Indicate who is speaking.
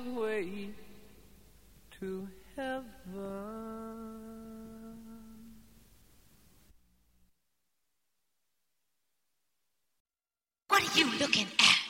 Speaker 1: way to heaven.
Speaker 2: What are you looking at?